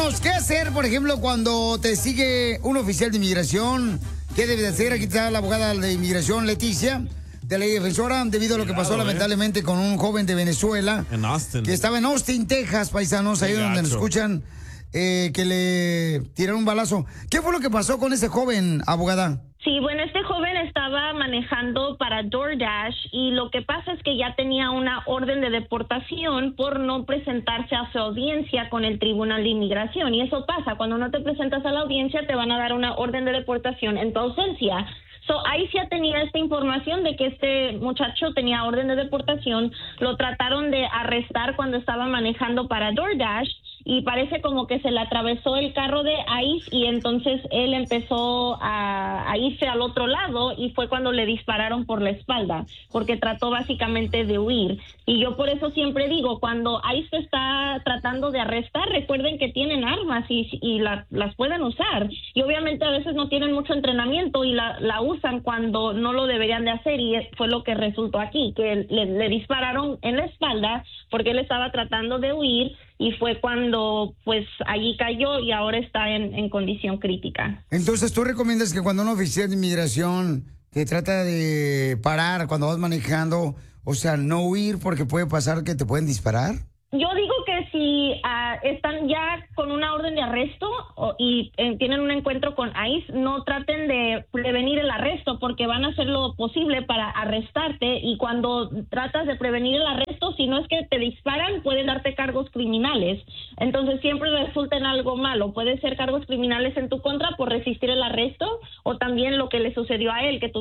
Paisanos, ¿qué hacer, por ejemplo, cuando te sigue un oficial de inmigración? ¿Qué debe de hacer? Aquí está la abogada de inmigración, Leticia, de la defensora, debido a lo que pasó lamentablemente con un joven de Venezuela. En Austin. Que estaba en Austin, Texas, paisanos, ahí donde nos escuchan, que le tiraron un balazo. ¿Qué fue lo que pasó con ese joven, abogada? Sí, bueno, este joven estaba manejando para DoorDash y lo que pasa es que ya tenía una orden de deportación por no presentarse a su audiencia con el Tribunal de Inmigración. Y eso pasa, cuando no te presentas a la audiencia te van a dar una orden de deportación en tu ausencia. Ahí ya tenía esta información de que este muchacho tenía orden de deportación. Lo trataron de arrestar cuando estaba manejando para DoorDash y parece como que se le atravesó el carro de ICE y entonces él empezó a irse al otro lado y fue cuando le dispararon por la espalda porque trató básicamente de huir. Y yo por eso siempre digo, cuando ICE está tratando de arrestar, recuerden que tienen armas y las pueden usar. Y obviamente a veces no tienen mucho entrenamiento y la usan cuando no lo deberían de hacer y fue lo que resultó aquí, que le dispararon en la espalda porque él estaba tratando de huir y fue cuando pues allí cayó y ahora está en condición crítica. Entonces, ¿tú recomiendas que cuando un oficial de inmigración te trata de parar cuando vas manejando, o sea, no huir porque puede pasar que te pueden disparar? Yo digo que si están ya con una orden de arresto y tienen un encuentro con ICE, no traten de prevenir el arresto porque van a hacer lo posible para arrestarte y cuando tratas de prevenir el arresto, si no es que te disparan, pueden darte cargos criminales. Entonces siempre resulta en algo malo. Puede ser cargos criminales en tu contra por resistir el arresto o también lo que le sucedió a él, que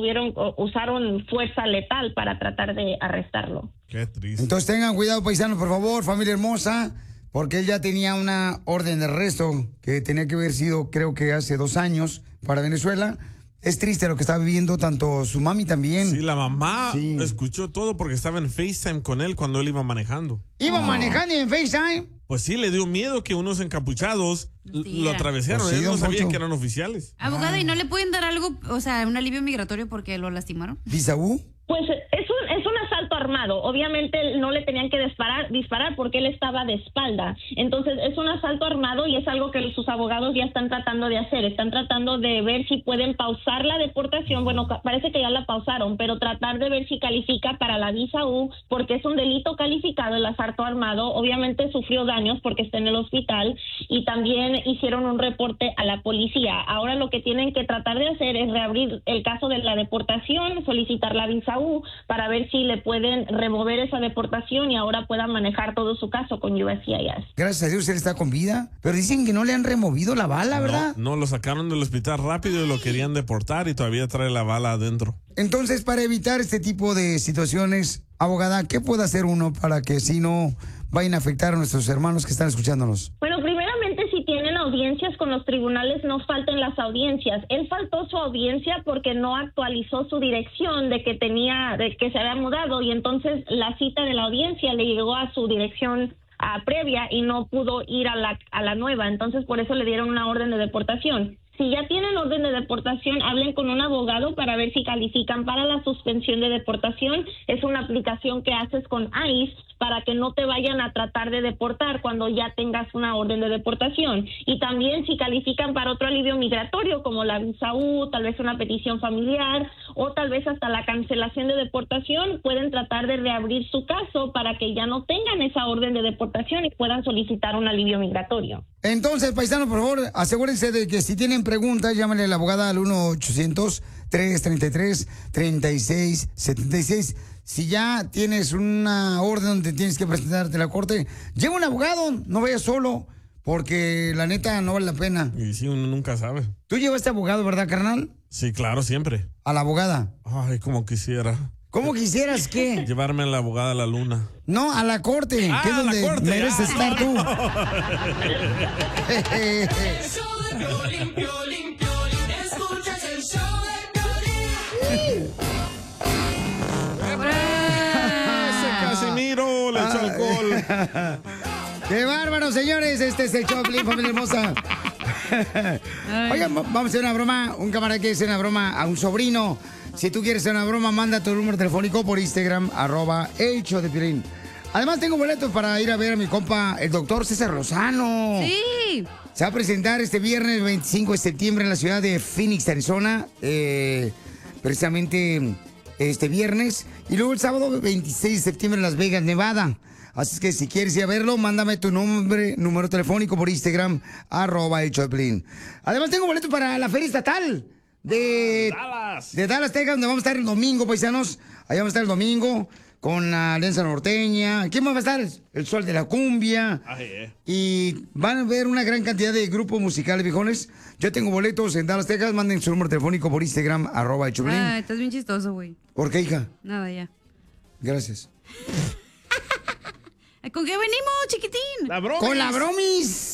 usaron fuerza letal para tratar de arrestarlo. Qué triste. Entonces tengan cuidado, paisanos, por favor, familia hermosa, porque él ya tenía una orden de arresto que tenía que haber sido, creo que hace 2 años, para Venezuela. Es triste lo que está viviendo tanto su mami también. Sí, la mamá escuchó todo porque estaba en FaceTime con él cuando él iba manejando. ¿Iba manejando en FaceTime? Pues sí, le dio miedo que unos encapuchados lo atravesaron. Pues sí, él no sabía Poncho que eran oficiales. Abogada, ¿y no le pueden dar algo, o sea, un alivio migratorio porque lo lastimaron? ¿Bisaú? Pues es un asalto armado. Obviamente no le tenían que disparar porque él estaba de espalda. Entonces es un asalto armado y es algo que sus abogados ya están tratando de hacer. Están tratando de ver si pueden pausar la deportación. Bueno, parece que ya la pausaron, pero tratar de ver si califica para la visa U porque es un delito calificado el asalto armado. Obviamente sufrió daños porque está en el hospital y también hicieron un reporte a la policía. Ahora lo que tienen que tratar de hacer es reabrir el caso de la deportación, solicitar la visa U para ver si le pueden remover esa deportación y ahora pueda manejar todo su caso con USCIS. Gracias a Dios él está con vida, pero dicen que no le han removido la bala, ¿verdad? No, lo sacaron del hospital rápido y lo querían deportar y todavía trae la bala adentro. Entonces, para evitar este tipo de situaciones, abogada, ¿qué puede hacer uno para que si no vayan a afectar a nuestros hermanos que están escuchándonos? Bueno, primeramente, si tienen audiencias con los tribunales, no falten las audiencias. Él faltó su audiencia porque no actualizó su dirección de que se había mudado y entonces la cita de la audiencia le llegó a su dirección previa y no pudo ir a la nueva. Entonces, por eso le dieron una orden de deportación. Si ya tienen orden de deportación, hablen con un abogado para ver si califican para la suspensión de deportación. Es una aplicación que haces con ICE para que no te vayan a tratar de deportar cuando ya tengas una orden de deportación. Y también si califican para otro alivio migratorio, como la visa U, tal vez una petición familiar o tal vez hasta la cancelación de deportación, pueden tratar de reabrir su caso para que ya no tengan esa orden de deportación y puedan solicitar un alivio migratorio. Entonces, paisanos, por favor, asegúrense de que si tienen preguntas, llámenle a la abogada al 1-800-333-3676. Si ya tienes una orden donde tienes que presentarte a la corte, lleva un abogado, no vayas solo, porque la neta no vale la pena. Y sí, uno nunca sabe. ¿Tú llevaste abogado, verdad, carnal? Sí, claro, siempre. ¿A la abogada? Ay, como quisiera. ¿Cómo quisieras qué? Llevarme a la abogada a la luna. No, a la corte, que es donde mereces estar tú. ¡Ese Casimiro le echó alcohol! ¡Qué bárbaro, señores! Este es el Choplin, familia hermosa. Oigan, vamos a hacer una broma. Un camarada quiere hacer una broma a un sobrino. Si tú quieres hacer una broma, manda tu número telefónico por Instagram, @elshowdepiolín. Además, tengo boletos para ir a ver a mi compa, el doctor César Lozano. Sí. Se va a presentar este viernes 25 de septiembre en la ciudad de Phoenix, Arizona. Precisamente este viernes. Y luego el sábado 26 de septiembre en Las Vegas, Nevada. Así es que si quieres ir a verlo, mándame tu número telefónico por Instagram, @el Choplin. Además, tengo boletos para la Feria Estatal de Dallas, Texas, donde vamos a estar el domingo, paisanos. Allá vamos a estar el domingo con la Alianza Norteña. ¿Quién más va a estar? El Sol de la Cumbia. Y van a ver una gran cantidad de grupos musicales, viejones. Yo tengo boletos en Dallas, Texas. Manden su número telefónico por Instagram, @el Choplin. Estás bien chistoso, güey. ¿Por qué, hija? Nada, ya. Gracias. ¿Con qué venimos, chiquitín? La bromis. ¡Con la bromis!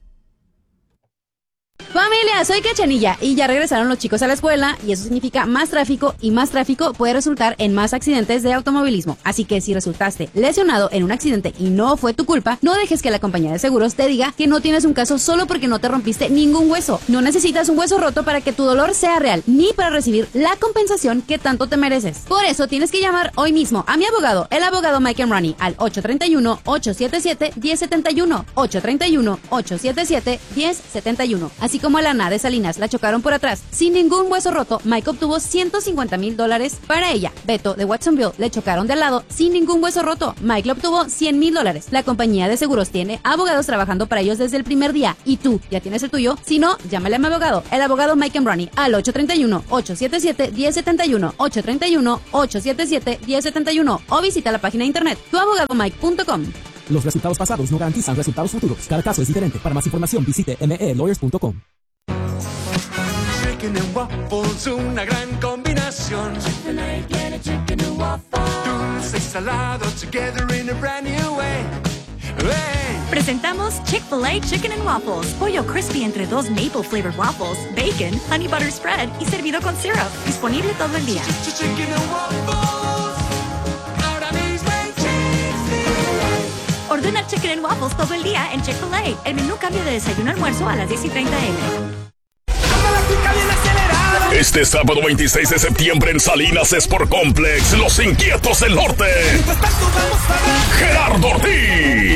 Familia, soy Cachanilla y ya regresaron los chicos a la escuela y eso significa más tráfico y más tráfico puede resultar en más accidentes de automovilismo. Así que si resultaste lesionado en un accidente y no fue tu culpa, no dejes que la compañía de seguros te diga que no tienes un caso solo porque no te rompiste ningún hueso. No necesitas un hueso roto para que tu dolor sea real, ni para recibir la compensación que tanto te mereces. Por eso tienes que llamar hoy mismo a mi abogado, el abogado Mike Ronnie, al 831-877-1071, 831-877-1071. Así como a Lana de Salinas la chocaron por atrás sin ningún hueso roto, Mike obtuvo $150,000 para ella. Beto de Watsonville le chocaron de al lado sin ningún hueso roto, Mike le obtuvo $100,000. La compañía de seguros tiene abogados trabajando para ellos desde el primer día y tú ya tienes el tuyo. Si no, llámale a mi abogado, el abogado Mike Ronnie, al 831-877-1071, 831-877-1071 o visita la página de internet tuabogadomike.com. Los resultados pasados no garantizan resultados futuros. Cada caso es diferente. Para más información visite melawyers.com. Chicken and waffles, una gran combinación. Chick-fil-A tiene chicken and waffles. Dulce y salado together in a brand new way. Hey. Presentamos Chick-fil-A Chicken and Waffles. Pollo crispy entre 2 maple flavored waffles, bacon, honey butter spread y servido con syrup. Disponible todo el día. Chicken and waffles. Ahora mismo en Chick-fil-A. Ordena Chicken and Waffles todo el día en Chick-fil-A. El menú cambia de desayuno-almuerzo a las 10:30 a.m. Este sábado 26 de septiembre en Salinas Sport Complex, Los Inquietos del Norte. Gerardo Ortiz.